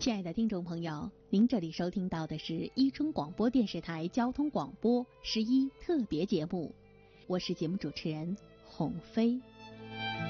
亲爱的听众朋友，您这里收听到的是伊春广播电视台交通广播11特别节目，我是节目主持人鸿飞。